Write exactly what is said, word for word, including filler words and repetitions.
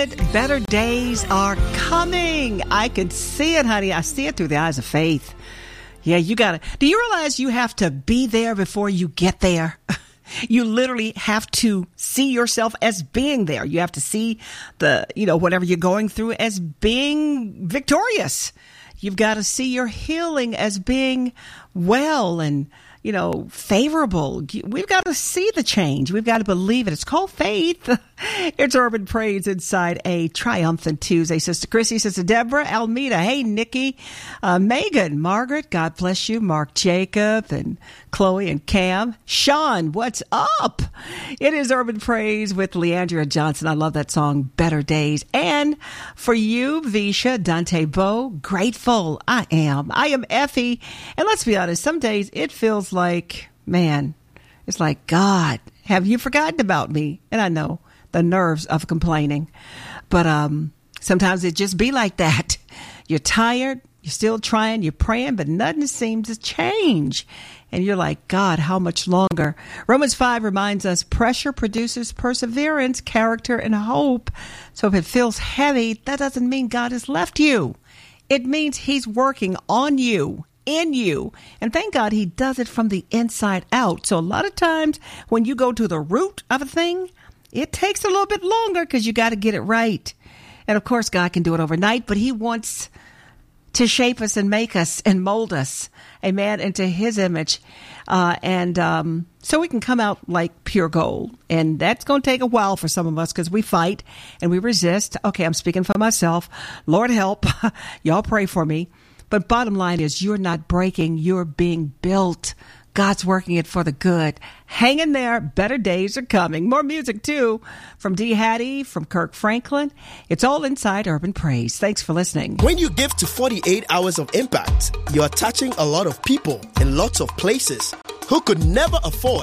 it. Better days are coming. I can see it, honey. I see it through the eyes of faith. Yeah, you got to. Do you realize you have to be there before you get there? You literally have to see yourself as being there. You have to see the, you know, whatever you're going through as being victorious. You've got to see your healing as being well and, you know, favorable. We've got to see the change. We've got to believe it. It's called faith. It's Urban Praise inside a triumphant Tuesday. Sister Chrissy, Sister Deborah, Almeida. Hey, Nikki, uh, Megan, Margaret, God bless you. Mark Jacob and Chloe and Cam. Sean, what's up? It is Urban Praise with Leandria Johnson. I love that song, Better Days. And for you, Visha, Dante Bo, grateful I am. I am Effie. And let's be honest, some days it feels like, man, it's like, God, have you forgotten about me? And I know the nerves of complaining, but um, sometimes it just be like that. You're tired, you're still trying, you're praying, but nothing seems to change. And you're like, God, how much longer? Romans five reminds us pressure produces perseverance, character, and hope. So if it feels heavy, that doesn't mean God has left you. It means he's working on you, in you. And thank God he does it from the inside out. So a lot of times when you go to the root of a thing, it takes a little bit longer because you got to get it right. And of course, God can do it overnight, but he wants to shape us and make us and mold us, amen, into his image. Uh, and um, so we can come out like pure gold. And that's going to take a while for some of us because we fight and we resist. Okay, I'm speaking for myself. Lord help. Y'all pray for me. But bottom line is you're not breaking. You're being built. God's working it for the good. Hang in there. Better days are coming. More music, too, from Dee Hattie, from Kirk Franklin. It's all inside Urban Praise. Thanks for listening. When you give to forty-eight Hours of Impact, you're touching a lot of people in lots of places who could never afford